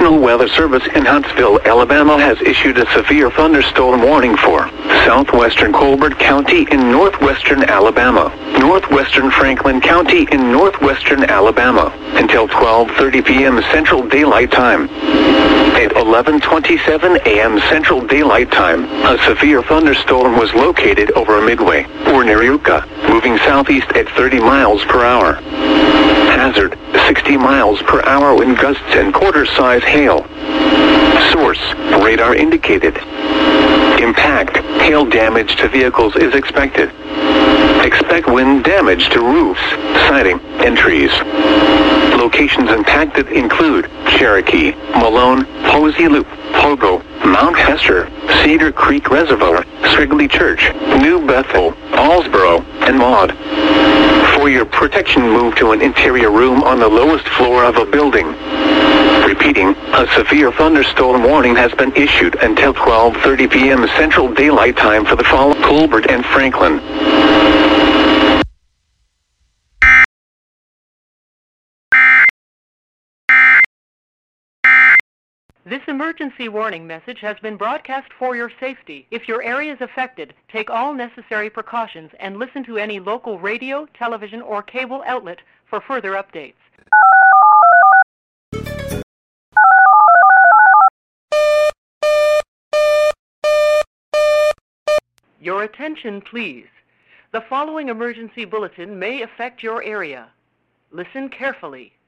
National Weather Service in Huntsville, Alabama has issued a severe thunderstorm warning for southwestern Colbert County in northwestern Alabama, northwestern Franklin County in northwestern Alabama, until 12:30 p.m. Central Daylight Time. At 11:27 a.m. Central Daylight Time, a severe thunderstorm was located over Midway, or Neriuka, moving southeast at 30 miles per hour. Hazard, 60 miles per hour wind gusts and quarter-size hail. Source, radar indicated. Impact, hail damage to vehicles is expected. Expect wind damage to roofs, siding, and trees. Locations impacted include Cherokee, Malone, Posey Loop, Pogo, Mount Hester, Cedar Creek Reservoir, Srigley Church, New Bethel, Allsboro, and Maud. For your protection, move to an interior room on the lowest floor of a building. Repeating, a severe thunderstorm warning has been issued until 12:30 p.m. Central Daylight Time for the fall of Colbert and Franklin. This emergency warning message has been broadcast for your safety. If your area is affected, take all necessary precautions and listen to any local radio, television, or cable outlet for further updates. Your attention, please. The following emergency bulletin may affect your area. Listen carefully.